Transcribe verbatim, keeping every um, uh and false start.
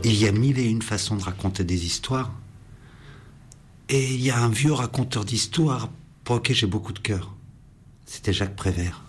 Il y a mille et une façons de raconter des histoires. Et il y a un vieux raconteur d'histoires pour lequel j'ai beaucoup de cœur. C'était Jacques Prévert.